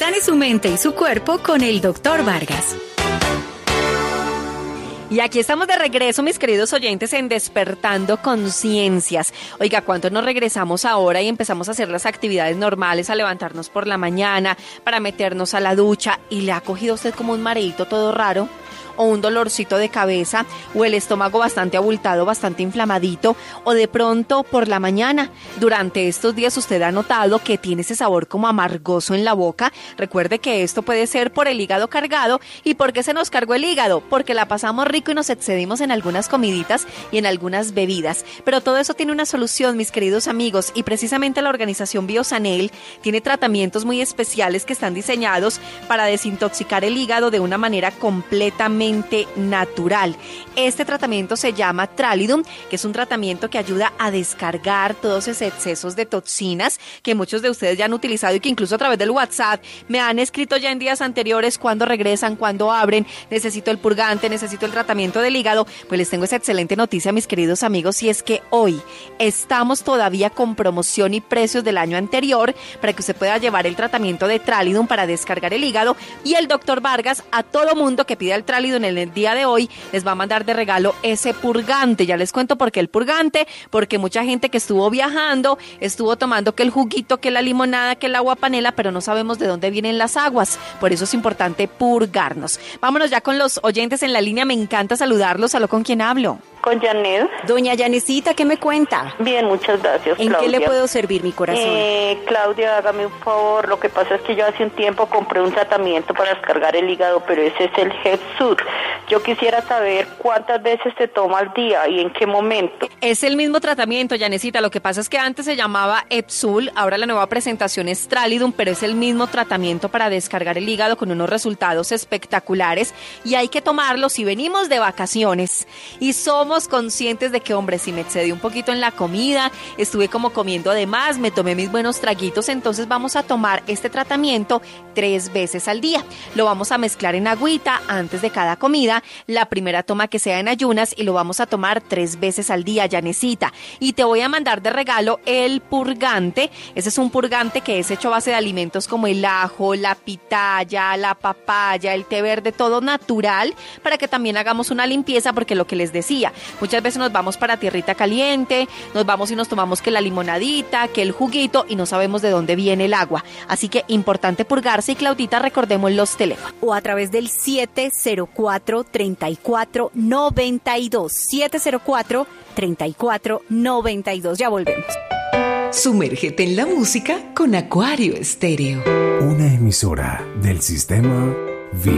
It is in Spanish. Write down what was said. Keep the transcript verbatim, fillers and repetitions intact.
Sane su mente y su cuerpo con el doctor Vargas. Y aquí estamos de regreso, mis queridos oyentes, en Despertando Conciencias. Oiga, ¿cuánto nos regresamos ahora y empezamos a hacer las actividades normales, a levantarnos por la mañana, para meternos a la ducha, y le ha cogido a usted como un mareíto todo raro? O un dolorcito de cabeza, o el estómago bastante abultado, bastante inflamadito, o de pronto por la mañana, durante estos días usted ha notado que tiene ese sabor como amargoso en la boca. Recuerde que esto puede ser por el hígado cargado. ¿Y por qué se nos cargó el hígado? Porque la pasamos rico y nos excedimos en algunas comiditas y en algunas bebidas. Pero todo eso tiene una solución, mis queridos amigos, y precisamente la organización Biosanel tiene tratamientos muy especiales que están diseñados para desintoxicar el hígado de una manera completamente natural. Este tratamiento se llama Tralidum, que es un tratamiento que ayuda a descargar todos esos excesos de toxinas que muchos de ustedes ya han utilizado y que incluso a través del WhatsApp me han escrito ya en días anteriores cuando regresan, cuando abren, necesito el purgante, necesito el tratamiento del hígado. Pues les tengo esa excelente noticia, mis queridos amigos, y es que hoy estamos todavía con promoción y precios del año anterior para que usted pueda llevar el tratamiento de Tralidum para descargar el hígado, y el doctor Vargas a todo mundo que pida el Tralidum en el día de hoy les va a mandar de regalo ese purgante. Ya les cuento por qué el purgante, porque mucha gente que estuvo viajando, estuvo tomando que el juguito, que la limonada, que el agua panela, pero no sabemos de dónde vienen las aguas. Por eso es importante purgarnos. Vámonos ya con los oyentes en la línea. Me encanta saludarlos. ¿Aló, con quién hablo? Con Janet. Doña Yanecita, ¿qué me cuenta? Bien, muchas gracias, ¿En Claudia. qué le puedo servir, mi corazón? Eh, Claudia, hágame un favor. Lo que pasa es que yo hace un tiempo compré un tratamiento para descargar el hígado, pero ese es el Hepsud. Yo quisiera saber cuántas veces se toma al día y en qué momento. Es el mismo tratamiento, Yanecita. Lo que pasa es que antes se llamaba Epsul, ahora la nueva presentación es Tralidum, pero es el mismo tratamiento para descargar el hígado con unos resultados espectaculares, y hay que tomarlo si venimos de vacaciones y somos conscientes de que, hombre, si me excedí un poquito en la comida, estuve como comiendo de más, me tomé mis buenos traguitos, entonces vamos a tomar este tratamiento tres veces al día. Lo vamos a mezclar en agüita antes de cada comida, la primera toma que sea en ayunas, y lo vamos a tomar tres veces al día, Yanecita. Y te voy a mandar de regalo el purgante. Ese es un purgante que es hecho a base de alimentos como el ajo, la pitaya, la papaya, el té verde, todo natural, para que también hagamos una limpieza, porque lo que les decía, muchas veces nos vamos para tierrita caliente, nos vamos y nos tomamos que la limonadita, que el juguito, y no sabemos de dónde viene el agua. Así que importante purgarse. Y Claudita, recordemos los teléfonos. O a través del siete cero cuatro, treinta y cuatro, noventa y dos. siete cero cuatro, treinta y cuatro, noventa y dos. Ya volvemos. Sumérgete en la música con Acuario Estéreo. Una emisora del sistema